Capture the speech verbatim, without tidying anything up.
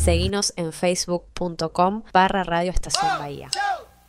Seguinos en facebook punto com barra Radio Estación Bahía.